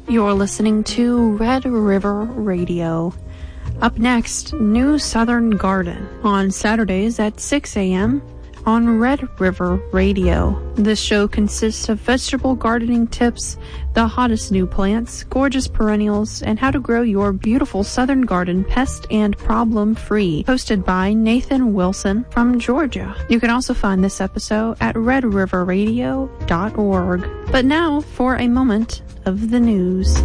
You're listening to Red River Radio. Up next, New Southern Garden on Saturdays at 6 a.m. on Red River Radio. This show consists of vegetable gardening tips, the hottest new plants, gorgeous perennials, and how to grow your beautiful southern garden pest and problem-free. Hosted by Nathan Wilson from Georgia. You can also find this episode at redriverradio.org. But now for a moment of the news.